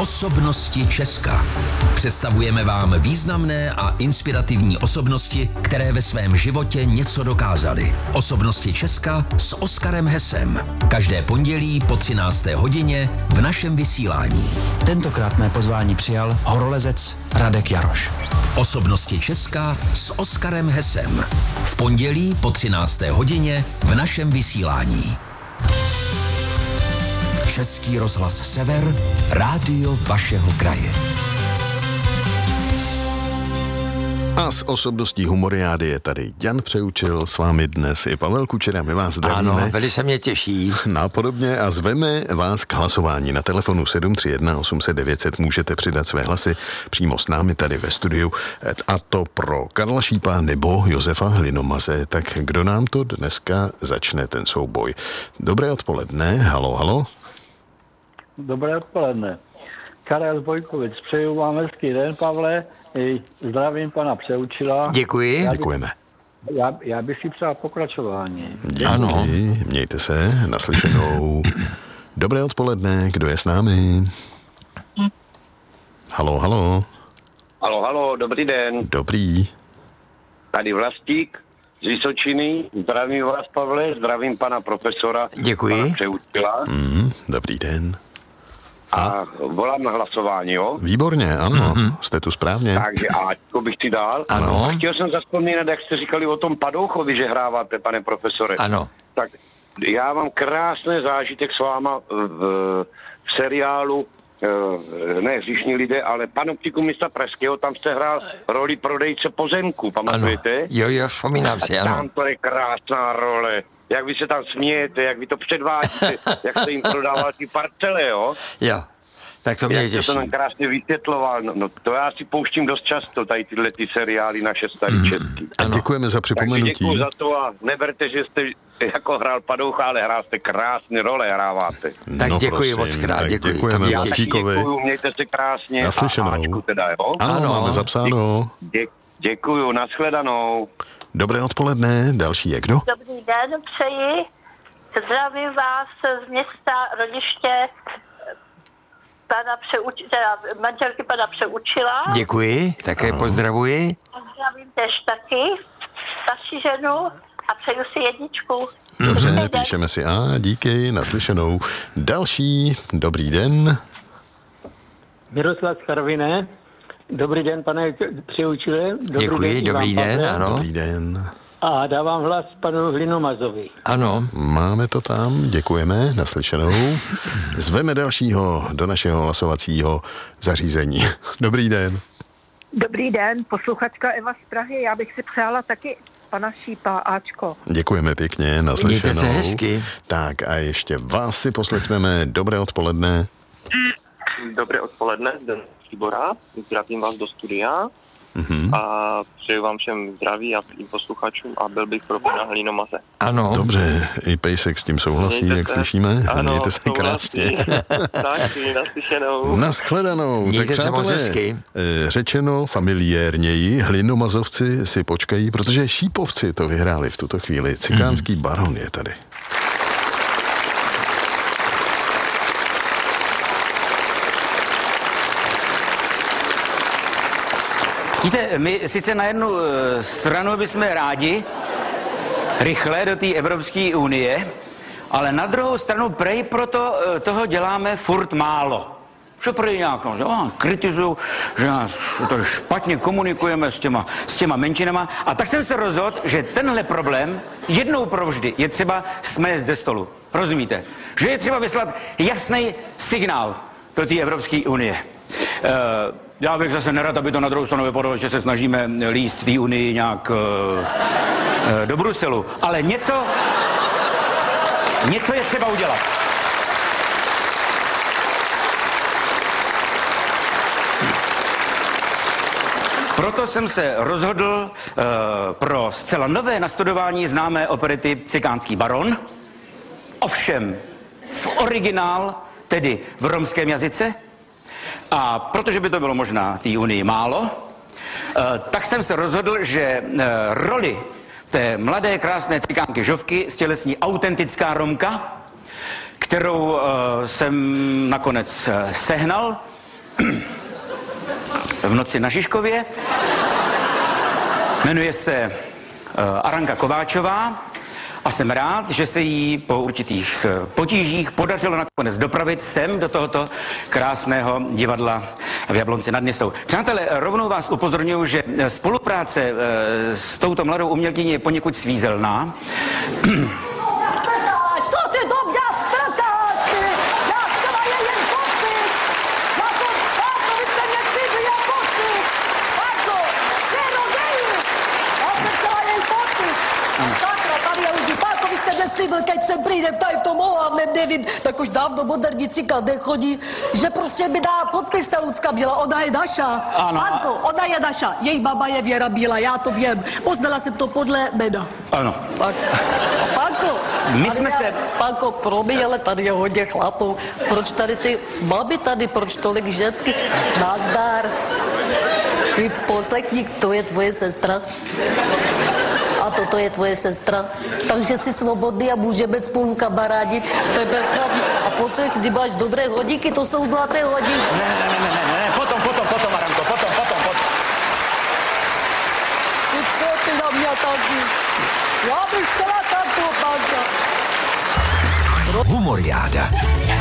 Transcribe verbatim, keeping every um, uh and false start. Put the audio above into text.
Osobnosti Česka. Představujeme vám významné a inspirativní osobnosti, které ve svém životě něco dokázaly. Osobnosti Česka s Oskarem Hesem. Každé pondělí po třinácté hodině v našem vysílání. Tentokrát mé pozvání přijal horolezec Radek Jaroš. Osobnosti Česka s Oskarem Hesem. V pondělí po třinácté hodině v našem vysílání. Český rozhlas Sever, rádio vašeho kraje. A s osobností humoriády je tady Jan Přeučil, s vámi dnes i Pavel Kučera, my vás zdravíme. Ano, velice mě těší. Napodobně a zveme vás k hlasování. Na telefonu sedm tři jedna osm set devět set můžete přidat své hlasy přímo s námi tady ve studiu. A to pro Karla Šípa nebo Josefa Hlinomaze. Tak kdo nám to dneska začne ten souboj? Dobré odpoledne, halo, halo. Dobré odpoledne. Karel Bojkovic, přeju vám hezký den, Pavle. Zdravím pana Přeučila. Děkuji. Já Děkujeme. Já, já bych si přál pokračování. Díky, Ano. Mějte se, naslyšenou. Dobré odpoledne, kdo je s námi? Halo, halo. Halo, halo, dobrý den. Dobrý. Tady Vlastík z Vysočiny. Zdravím vás, Pavle, zdravím pana profesora. Děkuji. Pana Přeučila. Mm, dobrý den. A volám na hlasování, jo? Výborně, ano, mm-hmm. Jste tu správně. Takže Ačko bych si dal. Ano. A chtěl jsem zaspomínat, jak jste říkali o tom Padouchovi, že hráváte, pane profesore. Ano. Tak já mám krásný zážitek s váma v, v seriálu ne Hříšní lidé, ale Panoptikum města Pražského, tam jste hrál roli prodejce pozemku, pamatujete? Ano. Jo, jo, vzpomínám si, ano. Tam to je krásná role. Jak vy se tam smějete, jak vy to předvádíte, jak jste jim prodával ty parcele, jo? Jo, tak to mě jak těší. to tam krásně vysvětloval. No, no to já si pouštím dost často, tady tyhle ty seriály naše starý mm. český. A děkujeme za Takže připomenutí. děkuji za to a neberte, že jste jako hrál Padoucha, ale hrál jste krásné role, hráváte. Tak No, děkuji prosím, moc krát, tak děkuji. děkujeme To Já mě taky Vlastíkovi. děkuju, mějte se krásně. Naslyšenou. A Ačku teda, jo? Ano, Ano. máme zapsáno. Dě, děkuju, nashledanou. Dobré odpoledne, další je kdo? Dobrý den, přeji. Zdravím vás z města, rodiště pana Přeuč, teda manželky pana Přeučila. Děkuji, také pozdravuji. A zdravím tež taky vaši ženu a přeju si jedničku. Dobře, Dobrý den. píšeme si a díky, naslyšenou. Další, dobrý den. Miroslav Karviné. Dobrý den, pane Přeučile. Dobrý Děkuji, den, dobrý Ivan den, Pavel. ano. Dobrý den. A dávám hlas panu Hlinomazovi. Ano, Máme to tam, děkujeme, naslyšenou. Zveme dalšího do našeho hlasovacího zařízení. Dobrý den. Dobrý den, posluchačka Eva z Prahy. Já bych si přála taky pana Šípa, Ačko. Děkujeme pěkně, mějte naslyšenou. se hezky. Tak a ještě vás si poslechneme. Dobré odpoledne. Dobré odpoledne, den Tibora, zdravím vás do studia Mhm. a přeju vám všem zdraví a svým posluchačům a byl bych pro pana Hlinomaze. Ano. Dobře, i Pejsek s tím souhlasí, Mějte jak se. slyšíme. Ano, Mějte se krásně. Tak, naslyšenou. Naschledanou. Mějte tak se moc přátelé, hezky. eh, řečeno familiérněji, Hlinomazovci si počkají, protože Šípovci to vyhráli v tuto chvíli. Cikánský Mhm. baron je tady. Víte, my sice na jednu eh, stranu bychom rádi rychle do té Evropské unie, ale na druhou stranu prej proto eh, toho děláme furt málo. Že prej nějak, že oh, kritizují, že nás to špatně komunikujeme s těma, s těma menšinama. A tak jsem se rozhodl, že tenhle problém jednou provždy je třeba smést ze stolu. Rozumíte? Že je třeba vyslat jasný signál do té Evropské unie. Eh, Já bych zase nerad, aby to na druhou stranu vypadalo, že se snažíme líst té unii nějak uh, uh, do Bruselu. Ale něco, něco je třeba udělat. Proto jsem se rozhodl uh, pro zcela nové nastudování známé operety Cikánský baron. Ovšem v originál, tedy v romském jazyce. A protože by to bylo možná té unii málo, tak jsem se rozhodl, že roli té mladé krásné cikánky Žovky stělesní autentická Romka, kterou jsem nakonec sehnal v noci na Žižkově. Jmenuje se Aranka Kováčová a jsem rád, že se jí po určitých potížích podařilo nakonec dopravit sem do tohoto krásného divadla v Jablonci nad Nisou. Přátelé, rovnou vás upozorňuji, že spolupráce s touto mladou umělkyní je poněkud svízelná. Slíbil, keď sem prídem tady v tom ohavném, nevím, tak už dávno moderníci kade chodí, že prostě mi dá podpis ta Lucka Bílá, ona je naša. Ano. Pánko, ona je naša, její baba je Věra Bílá, já to vím, poznala jsem to podle jména. Ano. Tak, Pánko, My jsme já, se... Pánko, promiň, ale tady je hodně chlapů, proč tady ty baby tady, proč tolik ženský? Nazdar. Ty poslechník, to je tvoje sestra. A toto je tvoje sestra. Takže jsi svobodný a můžeme spolu kamarádit. To je bezvadný. A poslech, kdy máš dobré hodinky, to jsou zlaté hodinky. Ne, ne, ne, ne, ne, ne, potom, potom, potom, Aranko, potom, potom, potom. Ty co ty na mě taky? Já bych chtěla takovou, Pánka. Humoriáda.